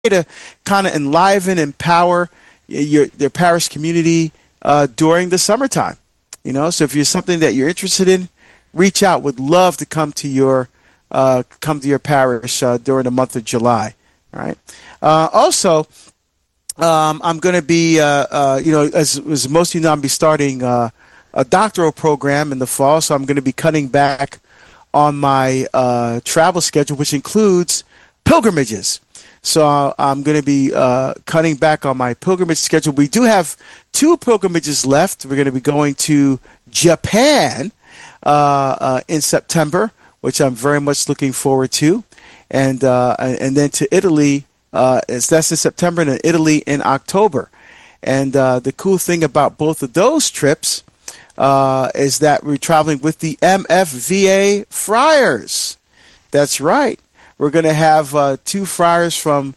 to kind of enliven, empower their parish community during the summertime. So if you're something that you're interested in, reach out. Would love to come to your parish during the month of July. All right. Also, I'm going to be, as most of you know, I'm be starting a doctoral program in the fall, so I'm going to be cutting back on my travel schedule, which includes pilgrimages. So I'm going to be cutting back on my pilgrimage schedule. We do have 2 pilgrimages left. We're going to be going to Japan in September, which I'm very much looking forward to, and then to Italy. That's in September, and then Italy in October. And the cool thing about both of those trips is that we're traveling with the MFVA Friars. That's right. We're going to have 2 friars from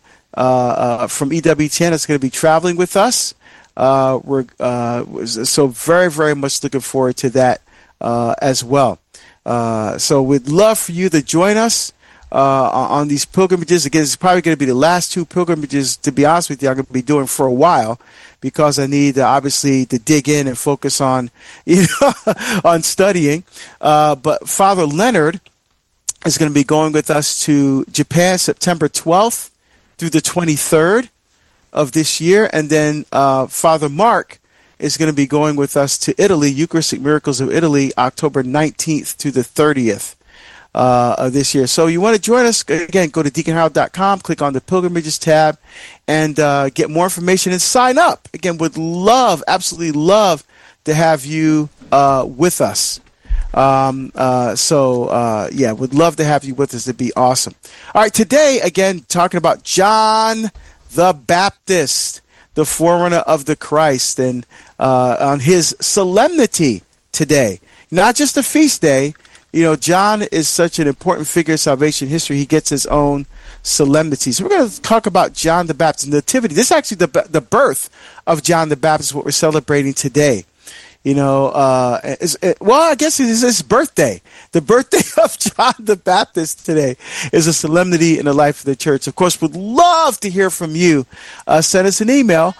EWTN that's going to be traveling with us. We're so very, very much looking forward to that as well. So we'd love for you to join us on these pilgrimages. Again, it's probably going to be the last 2 pilgrimages, to be honest with you, I'm going to be doing for a while, because I need obviously to dig in and focus on on studying. But Father Leonard is going to be going with us to Japan September 12th through the 23rd of this year. And then Father Mark is going to be going with us to Italy, Eucharistic Miracles of Italy, October 19th to the 30th of this year. So you want to join us, again, go to deaconharold.com, click on the Pilgrimages tab, and get more information and sign up. Again, would love, absolutely love to have you with us. Would love to have you with us. It'd be awesome. All right, today, again, talking about John the Baptist, the forerunner of the Christ, and on his solemnity today. Not just a feast day. John is such an important figure of salvation history. He gets his own solemnity. So we're going to talk about John the Baptist, nativity. This is actually the birth of John the Baptist, what we're celebrating today. I guess it is his birthday. The birthday of John the Baptist today is a solemnity in the life of the church. Of course, would love to hear from you. Send us an email,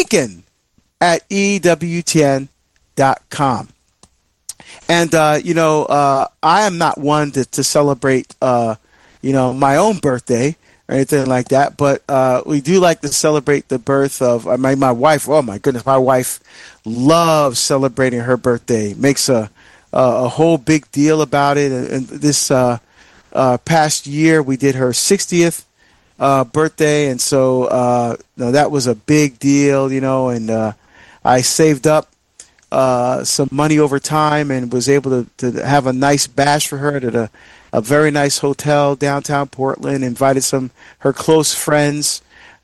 beacon@ewtn.com. And, I am not one to celebrate, my own birthday or anything like that. But we do like to celebrate the birth of my wife. Oh, my goodness. My wife loves celebrating her birthday, makes a whole big deal about it. And this past year, we did her 60th birthday. And so that was a big deal, and I saved up some money over time and was able to have a nice bash for her at a very nice hotel downtown Portland. Invited her close friends.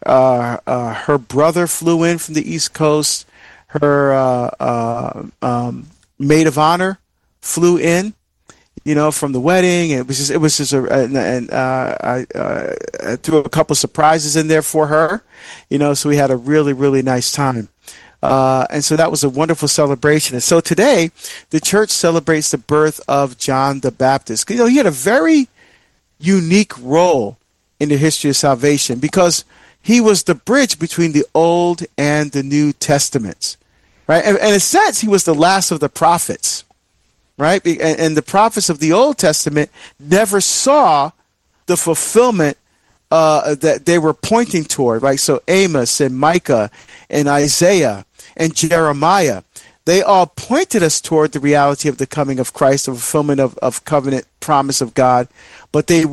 Her brother flew in from the East Coast. Her maid of honor flew in, from the wedding. It was just I threw a couple surprises in there for her, so we had a really, really nice time. And so that was a wonderful celebration. And so today, the church celebrates the birth of John the Baptist. He had a very unique role in the history of salvation because he was the bridge between the Old and the New Testaments, right? And in a sense, he was the last of the prophets, right? And the prophets of the Old Testament never saw the fulfillment that they were pointing toward, right? So Amos and Micah and Isaiah and Jeremiah, they all pointed us toward the reality of the coming of Christ, the fulfillment of covenant promise of God, but they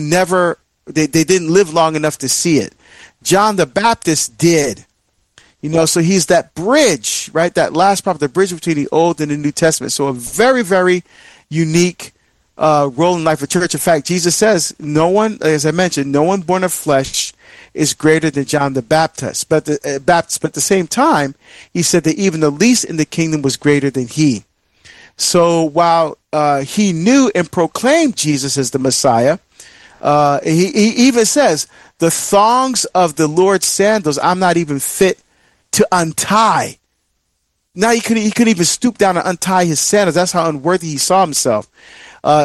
didn't live long enough to see it. John the Baptist did. So he's that bridge, right? That last prophet, the bridge between the Old and the New Testament. So a very, very unique role in life of church. In fact, Jesus says, no one, as I mentioned, no one born of flesh is greater than John the Baptist. But at the same time, he said that even the least in the kingdom was greater than he. So while he knew and proclaimed Jesus as the Messiah, he even says, the thongs of the Lord's sandals, I'm not even fit to untie. Now he couldn't even stoop down and untie his sandals. That's how unworthy he saw himself.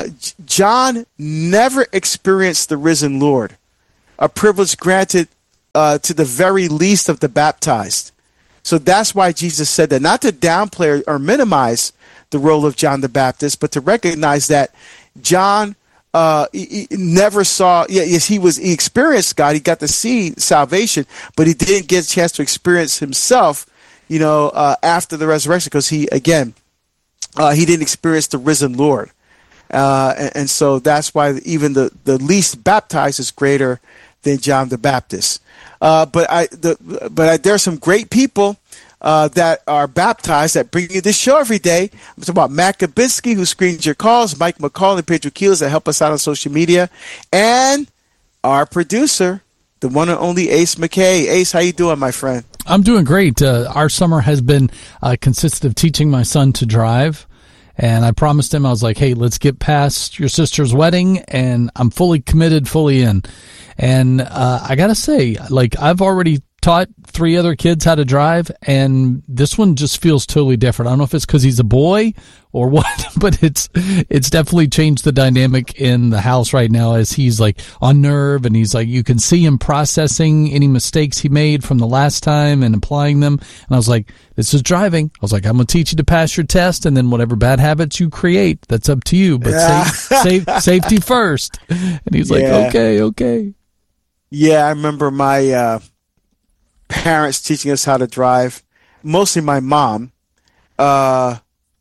John never experienced the risen Lord, a privilege granted to the very least of the baptized. So that's why Jesus said that, not to downplay or minimize the role of John the Baptist, but to recognize that John he never saw. Yes, he experienced God. He got to see salvation, but he didn't get a chance to experience himself, after the resurrection, because he didn't experience the risen Lord. And so that's why even the least baptized is greater than John the Baptist. But there are some great people that are baptized that bring you this show every day. I'm talking about Matt Kabinski, who screens your calls, Mike McCall and Pedro Quiles that help us out on social media, and our producer, the one and only Ace McKay. Ace, how you doing, my friend? I'm doing great. Our summer has been consisted of teaching my son to drive. And I promised him, I was like, hey, let's get past your sister's wedding, and I'm fully committed, fully in. And I got to say, I've already taught 3 other kids how to drive, and this one just feels totally different. I don't know if it's because he's a boy or what, but it's definitely changed the dynamic in the house right now, as he's on nerve, and he's you can see him processing any mistakes he made from the last time and applying them. And I was like, this is driving. I was like, I'm going to teach you to pass your test, and then whatever bad habits you create, that's up to you. But safety first. And he's like, okay. Yeah, I remember my parents teaching us how to drive, mostly my mom. And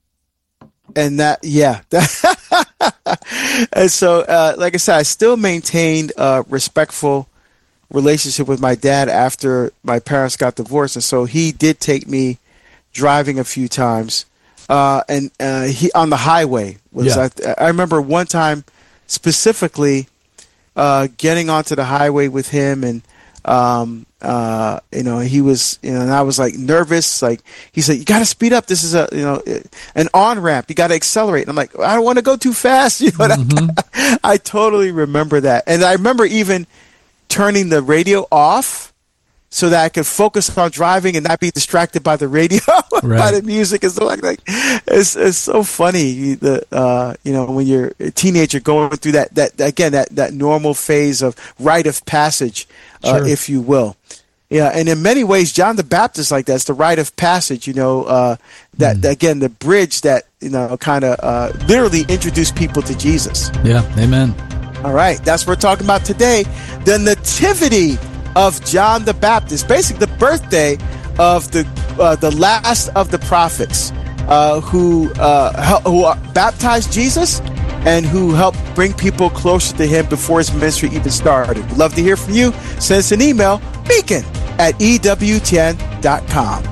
and so, like I said, I still maintained a respectful relationship with my dad after my parents got divorced. And so he did take me driving a few times. And he on the highway I remember one time specifically getting onto the highway with him, and he was, and I was nervous. He said, you got to speed up. This is an on-ramp. You got to accelerate. And I'm like, I don't want to go too fast. I totally remember that. And I remember even turning the radio off so that I could focus on driving and not be distracted by the radio, by the music and stuff like that. It's so funny, when you're a teenager going through that normal phase of rite of passage, if you will. Yeah, and in many ways, John the Baptist like that. It's the rite of passage, again, the bridge that, kind of literally introduced people to Jesus. Yeah, amen. All right, that's what we're talking about today. The nativity of John the Baptist, basically the birthday of the last of the prophets who baptized Jesus and who helped bring people closer to him before his ministry even started. We'd love to hear from you. Send us an email, beacon@ewtn.com.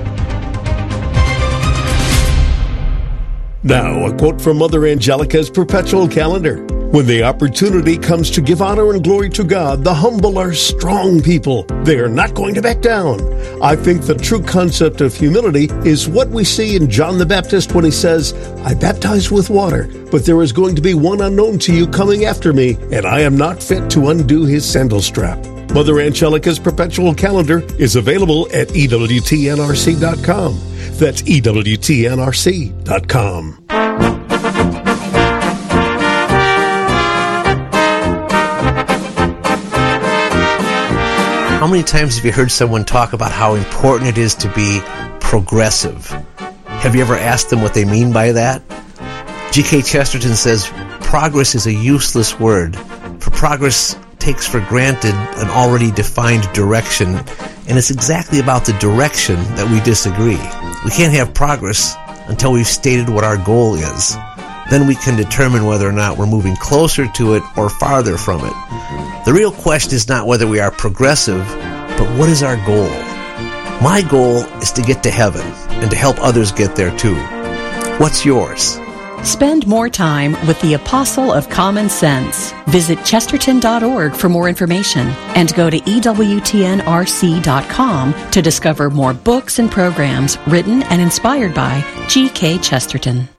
Now, a quote from Mother Angelica's perpetual calendar. When the opportunity comes to give honor and glory to God, the humble are strong people. They are not going to back down. I think the true concept of humility is what we see in John the Baptist when he says, I baptize with water, but there is going to be one unknown to you coming after me, and I am not fit to undo his sandal strap. Mother Angelica's perpetual calendar is available at EWTNRC.com. That's EWTNRC.com. How many times have you heard someone talk about how important it is to be progressive? Have you ever asked them what they mean by that? G.K. Chesterton says, progress is a useless word, for progress takes for granted an already defined direction, and it's exactly about the direction that we disagree. We can't have progress until we've stated what our goal is. Then we can determine whether or not we're moving closer to it or farther from it. The real question is not whether we are progressive, but what is our goal? My goal is to get to heaven and to help others get there too. What's yours? Spend more time with the Apostle of Common Sense. Visit Chesterton.org for more information and go to EWTNRC.com to discover more books and programs written and inspired by G.K. Chesterton.